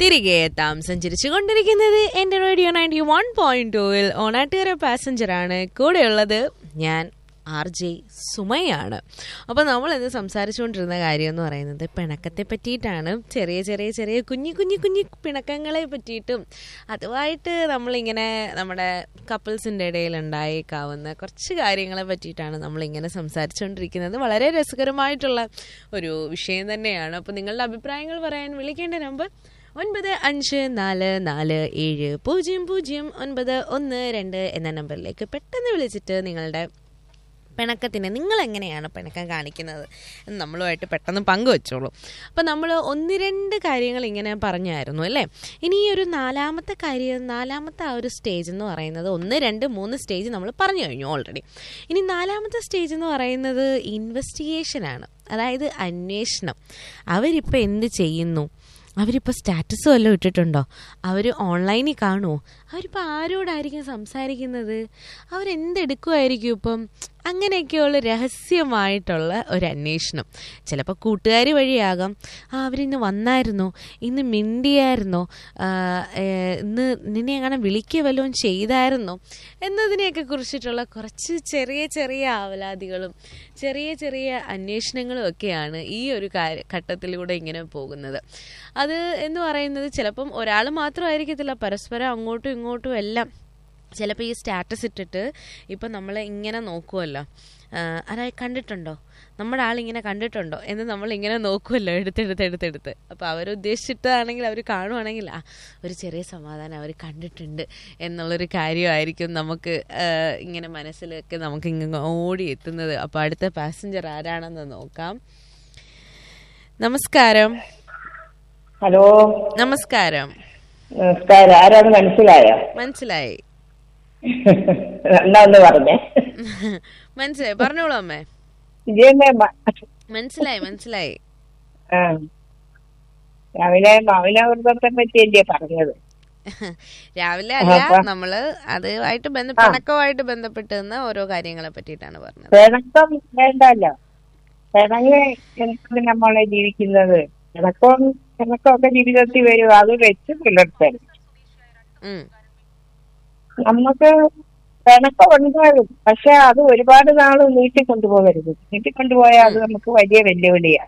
തിരികെ എത്താം. സഞ്ചരിച്ചു കൊണ്ടിരിക്കുന്നത് എൻ്റെ റേഡിയോ 91.2-ൽ ഓണാട്ടുകര പാസഞ്ചറാണ്. കൂടെയുള്ളത് ഞാൻ RJ സുമയാണ്. അപ്പോൾ നമ്മളിന്ന് സംസാരിച്ചുകൊണ്ടിരുന്ന കാര്യം എന്ന് പറയുന്നത് പിണക്കത്തെ പറ്റിയിട്ടാണ്. ചെറിയ കുഞ്ഞു പിണക്കങ്ങളെ പറ്റിയിട്ടും അതുമായിട്ട് നമ്മളിങ്ങനെ നമ്മുടെ കപ്പിൾസിൻ്റെ ഇടയിൽ ഉണ്ടായേക്കാവുന്ന കുറച്ച് കാര്യങ്ങളെ പറ്റിയിട്ടാണ് നമ്മളിങ്ങനെ സംസാരിച്ചുകൊണ്ടിരിക്കുന്നത്. വളരെ രസകരമായിട്ടുള്ള ഒരു വിഷയം തന്നെയാണ്. അപ്പോൾ നിങ്ങളുടെ അഭിപ്രായങ്ങൾ പറയാൻ വിളിക്കേണ്ട നമ്പർ 9544700912 എന്ന നമ്പറിലേക്ക് പെട്ടെന്ന് വിളിച്ചിട്ട് നിങ്ങളുടെ പിണക്കത്തിന് നിങ്ങൾ എങ്ങനെയാണ് പിണക്കം കാണിക്കുന്നത് എന്ന് നമ്മളുമായിട്ട് പെട്ടെന്ന് പങ്കുവെച്ചോളൂ. അപ്പോൾ നമ്മൾ 1-2 കാര്യങ്ങൾ ഇങ്ങനെ പറഞ്ഞായിരുന്നു അല്ലേ. ഇനി ഈ ഒരു നാലാമത്തെ ആ ഒരു സ്റ്റേജ് എന്ന് പറയുന്നത് 1, 2, 3 സ്റ്റേജ് നമ്മൾ പറഞ്ഞു കഴിഞ്ഞു ഓൾറെഡി. ഇനി നാലാമത്തെ സ്റ്റേജ് എന്ന് പറയുന്നത് ഇൻവെസ്റ്റിഗേഷനാണ്. അതായത് അന്വേഷണം. അവരിപ്പോൾ എന്ത് ചെയ്യുന്നു, അവരിപ്പോൾ സ്റ്റാറ്റസ് വല്ലതും ഇട്ടിട്ടുണ്ടോ, അവർ ഓൺലൈനിൽ കാണുമോ, അവരിപ്പോൾ ആരോടായിരിക്കും സംസാരിക്കുന്നത്, അവരെന്തെടുക്കുമായിരിക്കും ഇപ്പം, അങ്ങനെയൊക്കെയുള്ള രഹസ്യമായിട്ടുള്ള ഒരു അന്വേഷണം. ചിലപ്പോൾ കൂട്ടുകാർ വഴിയാകാം. അവരിന്ന് വന്നായിരുന്നോ, ഇന്ന് മിണ്ടിയായിരുന്നോ, ഇന്ന് നിന്നെ അങ്ങനെ വിളിക്കുക വല്ലതും ചെയ്തായിരുന്നോ എന്നതിനെയൊക്കെ കുറിച്ചിട്ടുള്ള കുറച്ച് ചെറിയ ആവലാതികളും ചെറിയ അന്വേഷണങ്ങളും ഒക്കെയാണ് ഈ ഒരു ഘട്ടത്തിലൂടെ ഇങ്ങനെ പോകുന്നത്. അത് എന്ന് പറയുന്നത് ചിലപ്പം ഒരാൾ മാത്രമായിരിക്കത്തില്ല, പരസ്പരം അങ്ങോട്ടും ഇങ്ങോട്ടും എല്ലാം. ചിലപ്പോൾ ഈ സ്റ്റാറ്റസ് ഇട്ടിട്ട് ഇപ്പം നമ്മൾ ഇങ്ങനെ നോക്കുമല്ലോ, അതായത് കണ്ടിട്ടുണ്ടോ, നമ്മുടെ ആളിങ്ങനെ കണ്ടിട്ടുണ്ടോ എന്ന് നമ്മളിങ്ങനെ നോക്കുമല്ലോ എടുത്തെടുത്ത്. അപ്പോൾ അവരുദ്ദേശിച്ചിട്ടാണെങ്കിൽ അവർ കാണുവാണെങ്കിൽ ഒരു ചെറിയ സമാധാനം, അവർ കണ്ടിട്ടുണ്ട് എന്നുള്ളൊരു കാര്യമായിരിക്കും നമുക്ക് ഇങ്ങനെ മനസ്സിലൊക്കെ നമുക്ക് ഇങ്ങനെ ഓടി എത്തുന്നത്. അപ്പോൾ അടുത്ത പാസഞ്ചർ ആരാണെന്ന് നോക്കാം. നമസ്കാരം. ഹലോ. നമസ്കാരം. ആരാണ് മനസ്സിലായോ? മനസ്സിലായി. എന്താന്ന് പറഞ്ഞേ? മനസ്സിലായി, പറഞ്ഞോളൂ അമ്മേ. മനസ്സിലായി. രാവിലെ മൗനവ്രതത്തെ പറ്റിയല്ലേ പറഞ്ഞത്? രാവിലെ അല്ല, നമ്മള് അതുമായിട്ട് പിണക്കമായിട്ട് ബന്ധപ്പെട്ട് ഓരോ കാര്യങ്ങളെ പറ്റിയിട്ടാണ് പറഞ്ഞത്. പിണക്കം വേണ്ടല്ലോ, പിണങ്ങി നമ്മളെ ജീവിക്കുന്നത്. പിണക്കമൊക്കെ ജീവിതത്തിൽ വരും, അത് വെച്ച് പുലർത്തൽ. നമുക്ക് പിണക്കം ഉണ്ടാകും, പക്ഷെ അത് ഒരുപാട് നാള് നീട്ടിക്കൊണ്ടുപോകരുത്. നീട്ടിക്കൊണ്ടുപോയാൽ അത് നമുക്ക് വലിയ വെല്ലുവിളിയാണ്.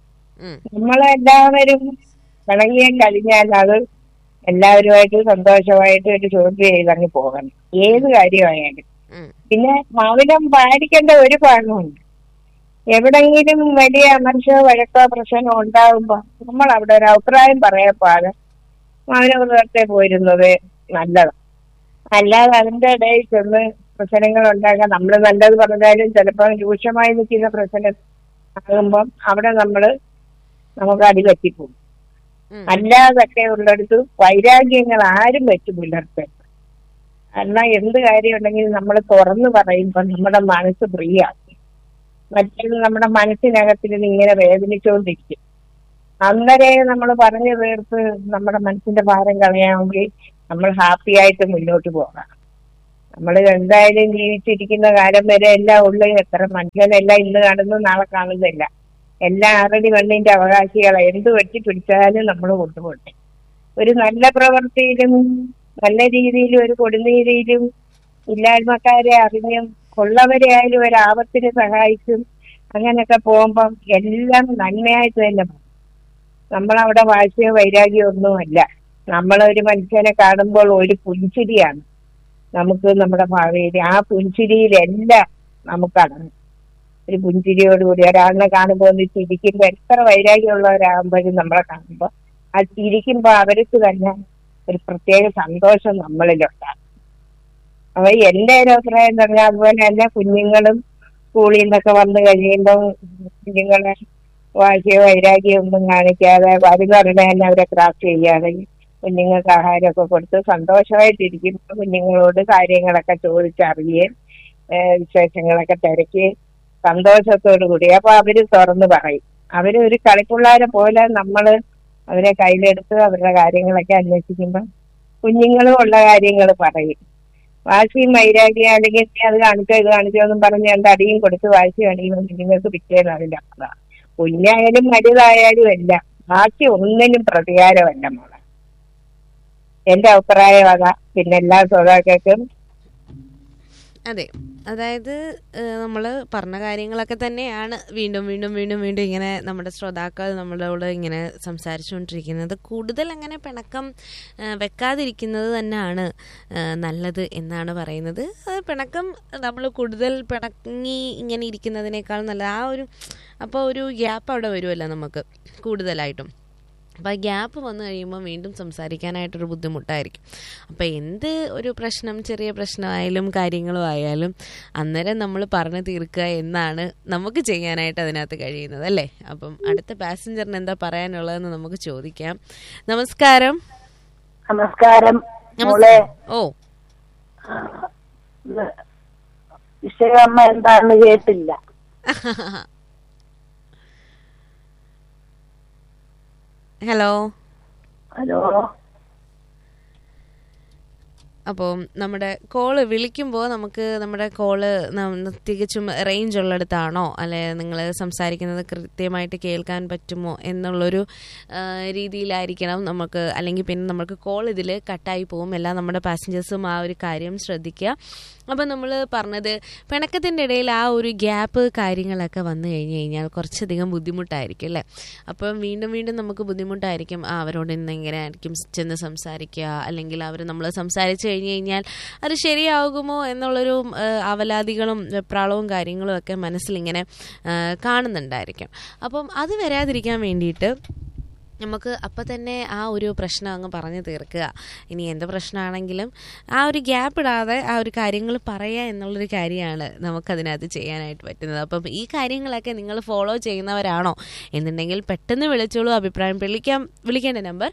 നമ്മളെല്ലാവരും പിണങ്ങി കഴിഞ്ഞാൽ അത് എല്ലാവരുമായിട്ട് സന്തോഷമായിട്ട് ഒരു ചോദ്യം ചെയ്തങ്ങ് പോകണം, ഏത് കാര്യമായാലും. പിന്നെ മൗനം പാലിക്കേണ്ട ഒരു ഭാഗമുണ്ട്. എവിടെങ്കിലും വലിയ അമർഷോ വഴക്കോ പ്രശ്നമോ ഉണ്ടാകുമ്പോ നമ്മൾ അവിടെ ഒരു അഭിപ്രായം പറയപ്പാതെ മൗനവ്രതത്തെ പോയിരുന്നത് നല്ലതാണ്. അല്ലാതെ അതിന്റെ ഇടയിൽ ചെന്ന് പ്രശ്നങ്ങൾ ഉണ്ടാക്കാൻ നമ്മൾ നല്ലത് പറഞ്ഞാലും ചിലപ്പോൾ രൂക്ഷമായി നിൽക്കുന്ന പ്രശ്നം ആകുമ്പം അവിടെ നമുക്ക് അടിപറ്റിപ്പോകും. അല്ലാതൊക്കെ ഉള്ളിടത്ത് വൈരാഗ്യങ്ങൾ ആരും വെച്ച് പുലർത്തരുത്. കാരണം എന്ത് കാര്യം ഉണ്ടെങ്കിലും നമ്മൾ തുറന്നു പറയുമ്പോൾ നമ്മുടെ മനസ്സ് ഫ്രീ ആകും. മറ്റൊരു നമ്മുടെ മനസ്സിനകത്തിരുന്ന് ഇങ്ങനെ വേദനിച്ചുകൊണ്ടിരിക്കും. അന്നേരം നമ്മൾ പറഞ്ഞു തീർത്ത് നമ്മുടെ മനസ്സിന്റെ ഭാരം കളയാമെങ്കിൽ നമ്മൾ ഹാപ്പി ആയിട്ട് മുന്നോട്ട് പോകാം. നമ്മൾ എന്തായാലും ജീവിച്ചിരിക്കുന്ന കാലം വരെ എല്ലാം ഉള്ളു. എത്ര മനുഷ്യനെല്ലാം ഇന്ന് കാണുന്നു നാളെ കാണുന്നില്ല. എല്ലാം ആറടി മണ്ണിന്റെ അവകാശികളെ എന്ത് വെട്ടി പിടിച്ചാലും നമ്മൾ കൊണ്ടുപോട്ടെ. ഒരു നല്ല പ്രവൃത്തിയിലും നല്ല രീതിയിലും ഒരു കൊടുനീതിയിലും ഇല്ലായ്മക്കാരെ അറിഞ്ഞും ഉള്ളവരെ ആയാലും ഒരു ആപത്തിന് സഹായിച്ചും അങ്ങനെയൊക്കെ പോകുമ്പം എല്ലാം നന്മയായിട്ട് തന്നെ പോകും. നമ്മളവിടെ വാശിയോ വൈരാഗ്യമോ ഒന്നുമല്ല. നമ്മളൊരു മനുഷ്യനെ കാണുമ്പോൾ ഒരു പുഞ്ചിരിയാണ് നമുക്ക് നമ്മുടെ ഭാവിയിൽ. ആ പുഞ്ചിരിയിലെല്ലാം നമുക്കടങ്ങും. ഒരു പുഞ്ചിരിയോടുകൂടി ഒരാളിനെ കാണുമ്പോൾ ഒന്ന് ചിരിക്കുമ്പോൾ, എത്ര വൈരാഗ്യമുള്ളവരാകുമ്പോഴും നമ്മളെ കാണുമ്പോൾ ആ ചിരിക്കുമ്പോൾ അവർക്ക് തന്നെ ഒരു പ്രത്യേക സന്തോഷം നമ്മളിലുണ്ടാകും. അപ്പൊ എന്റെ ഒരു അഭിപ്രായം എന്ന് പറഞ്ഞാൽ അതുപോലെ തന്നെ കുഞ്ഞുങ്ങളും സ്കൂളിൽ നിന്നൊക്കെ വന്നു കഴിയുമ്പോൾ കുഞ്ഞുങ്ങളെ വാശിയോ വൈരാഗ്യം ഒന്നും കാണിക്കാതെ വരുന്നവരുടെ തന്നെ അവരെ ക്രാഫ്റ്റ് ചെയ്യാതെ കുഞ്ഞുങ്ങൾക്ക് ആഹാരമൊക്കെ കൊടുത്ത് സന്തോഷമായിട്ടിരിക്കുമ്പോൾ കുഞ്ഞുങ്ങളോട് കാര്യങ്ങളൊക്കെ ചോദിച്ചറിയുകയും വിശേഷങ്ങളൊക്കെ തിരക്കി സന്തോഷത്തോടു കൂടി അപ്പൊ അവര് തുറന്നു പറയും. അവര് ഒരു കളിപ്പിള്ളാരെ പോലെ നമ്മള് അവരെ കയ്യിലെടുത്ത് അവരുടെ കാര്യങ്ങളൊക്കെ അന്വേഷിക്കുമ്പോൾ കുഞ്ഞുങ്ങളും ഉള്ള കാര്യങ്ങൾ പറയും. വാശിയും വൈരാഗ്യം അല്ലെങ്കിൽ അത് കാണിച്ചോ ഇത് കാണിച്ചോ എന്നും പറഞ്ഞ് രണ്ട് അടിയും കൊടുത്ത് വാശി കാണിക്കുമ്പോൾ കുഞ്ഞുങ്ങൾക്ക് പിറ്റേന്ന് അതിന്റെ അപ്പുറം. കുഞ്ഞായാലും വലുതായാലും എല്ലാം ബാക്കി ഒന്നിനും പ്രതികാരമല്ല മോളെ. എന്റെ അഭിപ്രായം അതാ. പിന്നെ എല്ലാ ശ്രോതാക്കൾക്കും അതെ, അതായത് നമ്മൾ പറഞ്ഞ കാര്യങ്ങളൊക്കെ തന്നെയാണ് വീണ്ടും വീണ്ടും വീണ്ടും വീണ്ടും ഇങ്ങനെ നമ്മുടെ ശ്രോതാക്കൾ നമ്മളോട് ഇങ്ങനെ സംസാരിച്ചുകൊണ്ടിരിക്കുന്നത്. കൂടുതൽ അങ്ങനെ പിണക്കം വെക്കാതിരിക്കുന്നത് തന്നെയാണ് നല്ലത് എന്നാണ് പറയുന്നത്. പിണക്കം നമ്മൾ കൂടുതൽ പിണങ്ങി ഇങ്ങനെ ഇരിക്കുന്നതിനേക്കാൾ നല്ലത് അപ്പോൾ ഒരു ഗ്യാപ്പ് അവിടെ വരുമല്ലോ നമുക്ക് കൂടുതലായിട്ടും. അപ്പോൾ ആ ഗ്യാപ്പ് വന്നു കഴിയുമ്പോൾ വീണ്ടും സംസാരിക്കാനായിട്ടൊരു ബുദ്ധിമുട്ടായിരിക്കും. അപ്പോൾ എന്ത് ഒരു പ്രശ്നം, ചെറിയ പ്രശ്നമായാലും കാര്യങ്ങളും ആയാലും അന്നേരം നമ്മൾ പറഞ്ഞു തീർക്കുക എന്നാണ് നമുക്ക് ചെയ്യാനായിട്ട് അതിനകത്ത് കഴിയുന്നത്, അല്ലേ? അപ്പം അടുത്ത പാസഞ്ചറിന് എന്താ പറയാനുള്ളതെന്ന് നമുക്ക് ചോദിക്കാം. നമസ്കാരം. നമസ്കാരം. ഓ, വിഷയമ്മ എന്താണെന്ന് കേട്ടില്ല. ഹലോ. ഹലോ. അപ്പോൾ നമ്മുടെ കോള് വിളിക്കുമ്പോൾ നമുക്ക് നമ്മുടെ കോള് തികച്ചും റേഞ്ച് ഉള്ളിടത്താണോ, അല്ലെ നിങ്ങൾ സംസാരിക്കുന്നത് കൃത്യമായിട്ട് കേൾക്കാൻ പറ്റുമോ എന്നുള്ളൊരു രീതിയിലായിരിക്കണം നമുക്ക്. അല്ലെങ്കിൽ പിന്നെ നമുക്ക് കോൾ ഇതിൽ കട്ടായി പോകും. എല്ലാം നമ്മുടെ പാസഞ്ചേഴ്സും ആ ഒരു കാര്യം ശ്രദ്ധിക്കുക. അപ്പം നമ്മൾ പറഞ്ഞത് പിണക്കത്തിൻ്റെ ഇടയിൽ ആ ഒരു ഗ്യാപ്പ് കാര്യങ്ങളൊക്കെ വന്നു കഴിഞ്ഞാൽ കുറച്ചധികം ബുദ്ധിമുട്ടായിരിക്കും, അല്ലേ? അപ്പം വീണ്ടും വീണ്ടും നമുക്ക് ബുദ്ധിമുട്ടായിരിക്കും. അവരോട് ഇന്ന് എങ്ങനെ ആയിരിക്കും ചെന്ന് സംസാരിക്കുക, അല്ലെങ്കിൽ അവർ നമ്മൾ സംസാരിച്ച് കഴിഞ്ഞാൽ അത് ശരിയാകുമോ എന്നുള്ളൊരു അവലാതികളും വെപ്രാളവും കാര്യങ്ങളും ഒക്കെ മനസ്സിലിങ്ങനെ കാണുന്നുണ്ടായിരിക്കും. അപ്പം അത് വരാതിരിക്കാൻ വേണ്ടിയിട്ട് നമുക്ക് അപ്പം തന്നെ ആ ഒരു പ്രശ്നം അങ്ങ് പറഞ്ഞു തീർക്കുക. ഇനി എന്ത് പ്രശ്നമാണെങ്കിലും ആ ഒരു ഗ്യാപ്പ് ഇടാതെ ആ ഒരു കാര്യങ്ങൾ പറയുക എന്നുള്ളൊരു കാര്യമാണ് നമുക്കതിനകത്ത് ചെയ്യാനായിട്ട് പറ്റുന്നത്. അപ്പം ഈ കാര്യങ്ങളൊക്കെ നിങ്ങൾ ഫോളോ ചെയ്യുന്നവരാണോ എന്നുണ്ടെങ്കിൽ പെട്ടെന്ന് വിളിച്ചോളൂ. അഭിപ്രായം വിളിക്കേണ്ട നമ്പർ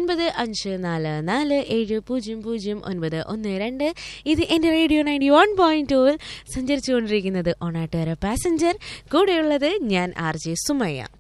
9544700912. ഇത് എൻ്റെ റേഡിയോ 91.2 സഞ്ചരിച്ചുകൊണ്ടിരിക്കുന്നത് ഓണാട്ടുകാര പാസഞ്ചർ. കൂടെയുള്ളത് ഞാൻ RJ സുമയ്യ.